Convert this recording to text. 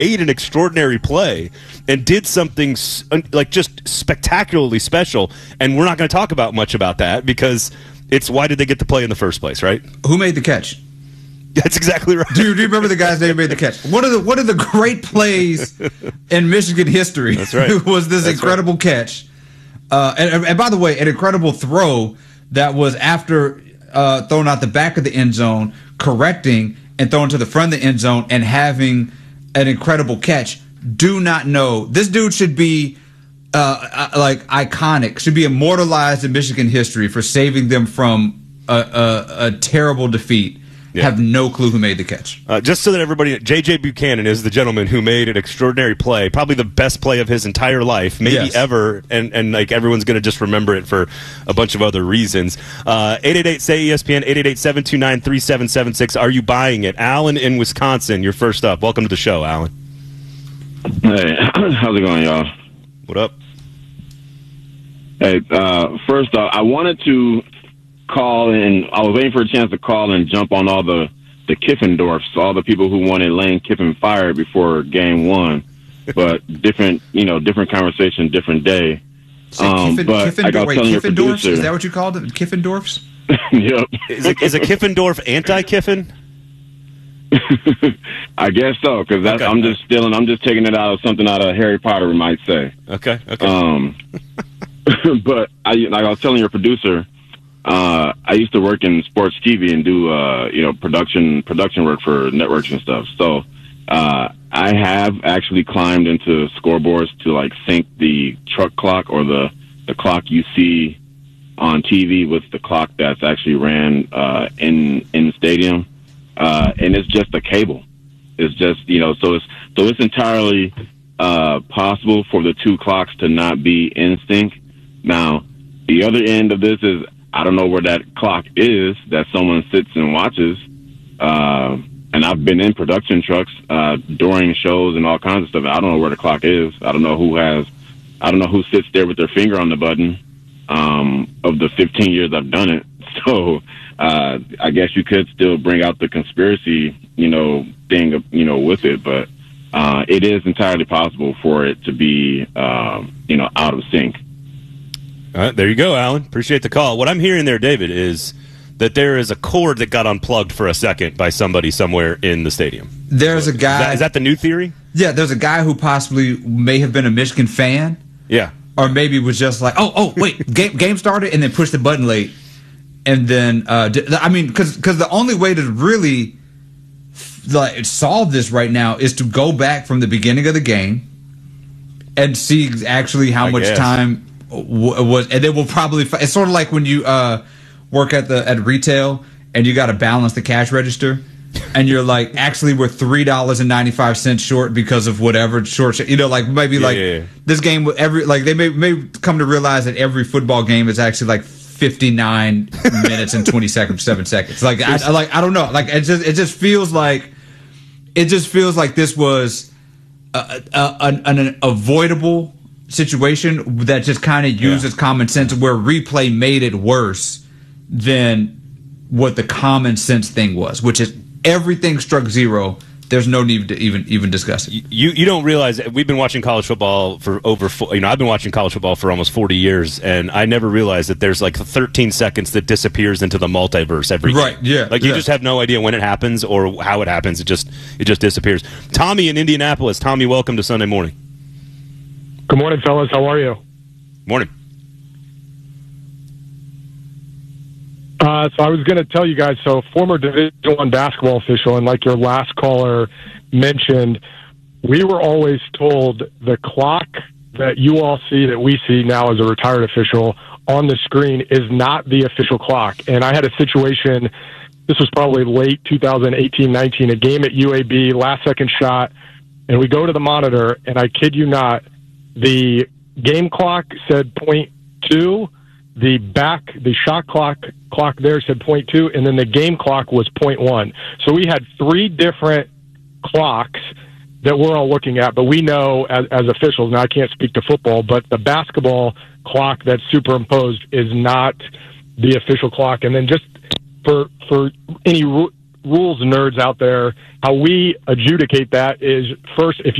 made an extraordinary play and did something like just spectacularly special, and we're not going to talk about much about that because it's why did they get to play in the first place, right? Who made the catch? That's exactly right. Do you remember the guy's name who made the catch? One of the great plays in Michigan history. That's right. Was this incredible catch. And by the way, an incredible throw that was after thrown out the back of the end zone, correcting and throwing to the front of the end zone and having an incredible catch. Do not know. This dude should be like iconic, should be immortalized in Michigan history for saving them from a terrible defeat. Yeah. Have no clue who made the catch. Just so that everybody, J.J. Buchanan is the gentleman who made an extraordinary play, probably the best play of his entire life, maybe ever, and like everyone's going to just remember it for a bunch of other reasons. 888-SAY-ESPN, 888-729-3776. Are you buying it? Alan in Wisconsin, you're first up. Welcome to the show, Alan. Hey, how's it going, y'all? What up? Hey, first off, I wanted to call and I was waiting for a chance to call and jump on all the Kiffendorfs, all the people who wanted Lane Kiffin fired before game one, but different conversation, different day. But I got telling your producer, is that what you called it? Kiffendorfs? Yep. Is a Kiffendorf anti-Kiffin? I guess so, because okay. I'm just taking it out of something out of Harry Potter, we might say. Okay. But like I was telling your producer, I used to work in sports TV and do production work for networks and stuff. So I have actually climbed into scoreboards to like sync the truck clock or the clock you see on TV with the clock that's actually ran in the stadium, and it's just a cable. It's just so it's entirely possible for the two clocks to not be in sync. Now the other end of this is, I don't know where that clock is that someone sits and watches. And I've been in production trucks during shows and all kinds of stuff. I don't know where the clock is. I don't know who sits there with their finger on the button of the 15 years I've done it. So I guess you could still bring out the conspiracy, thing, with it. But it is entirely possible for it to be, out of sync. All right, there you go, Alan. Appreciate the call. What I'm hearing there, David, is that there is a cord that got unplugged for a second by somebody somewhere in the stadium. There's a guy. Is that the new theory? Yeah, there's a guy who possibly may have been a Michigan fan. Yeah. Or maybe was just like, oh, wait, game started, and then pushed the button late. And then, because the only way to really solve this right now is to go back from the beginning of the game and see actually how much time was, and then we'll probably. It's sort of like when you work at retail and you got to balance the cash register, and you're like, actually, we're $3.95 short because of whatever short. This game they may come to realize that every football game is actually like 59 minutes and 7 seconds. Like I don't know. Like it just feels like this was an avoidable situation that just kind of uses common sense, where replay made it worse than what the common sense thing was, which is everything struck zero. There's no need to even discuss it. You don't realize we've been watching college football for I've been watching college football for almost 40 years, and I never realized that there's like 13 seconds that disappears into the multiverse every game. Yeah. You just have no idea when it happens or how it happens. It just disappears. Tommy in Indianapolis. Tommy, welcome to Sunday Morning. Good morning, fellas. How are you? Morning. So I was going to tell you guys, former Division I basketball official, and like your last caller mentioned, we were always told the clock that you all see, that we see now as a retired official on the screen, is not the official clock. And I had a situation, this was probably late 2018-19, a game at UAB, last second shot, and we go to the monitor, and I kid you not, the game clock said 0.2, the shot clock there said 0.2, and then the game clock was 0.1. So we had three different clocks that we're all looking at, but we know as officials, now I can't speak to football, but the basketball clock that's superimposed is not the official clock. And then just for any rules nerds out there, how we adjudicate that is first, if